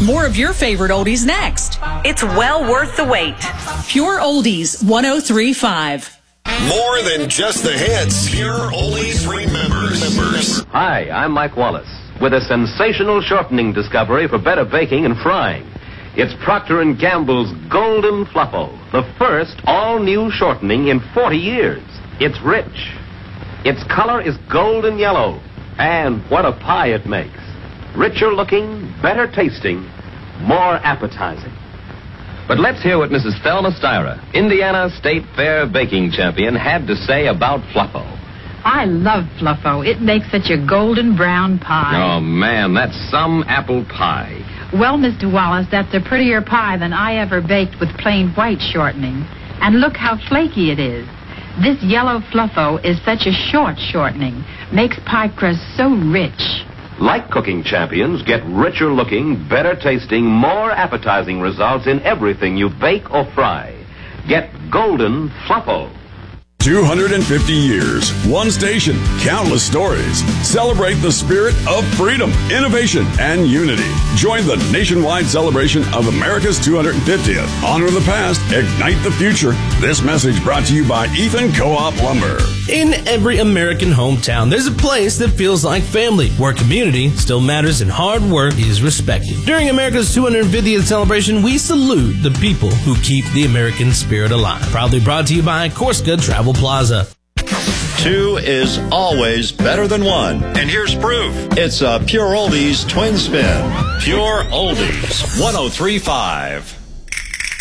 more of your favorite oldies next. It's well worth the wait. Pure Oldies 103.5. More than just the hits. Pure Oldies remembers. Hi, I'm Mike Wallace with a sensational shortening discovery for better baking and frying. It's Procter & Gamble's Golden Fluffo, the first all-new shortening in 40 years. It's rich. Its color is golden yellow. And what a pie it makes. Richer looking, better tasting, more appetizing. But let's hear what Mrs. Thelma Styra, Indiana State Fair baking champion, had to say about Fluffo. I love Fluffo. It makes such a golden brown pie. Oh, man, that's some apple pie. Well, Mr. Wallace, that's a prettier pie than I ever baked with plain white shortening. And look how flaky it is. This yellow Fluffo is such a short shortening. Makes pie crust so rich. Like cooking champions, get richer looking, better tasting, more appetizing results in everything you bake or fry. Get Golden Fluffo. 250 years, one station, countless stories. Celebrate the spirit of freedom, innovation, and unity. Join the nationwide celebration of America's 250th. Honor the past, ignite the future. This message brought to you by Ethan Co-op Lumber. In every American hometown, there's a place that feels like family, where community still matters and hard work is respected. During America's 250th celebration, we salute the people who keep the American spirit alive. Proudly brought to you by Corsica Travel Plaza. 2 is always better than 1. And here's proof. It's a Pure Oldies twin spin. Pure Oldies 103.5.